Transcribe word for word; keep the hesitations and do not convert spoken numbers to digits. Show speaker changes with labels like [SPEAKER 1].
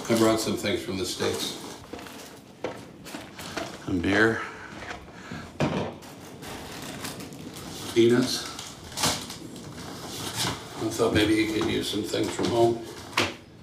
[SPEAKER 1] I brought some things from the States. Some beer. Peanuts. I thought maybe you could use some things from home.